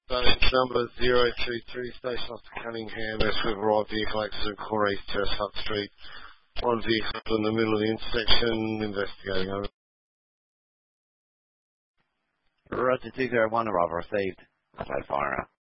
Stage number 023, station after Cunningham, West with arrived vehicle access in Corner East Terrace, Hutt Street. One vehicle in the middle of the intersection, investigating over. Roger 201, arrival received. Fire out.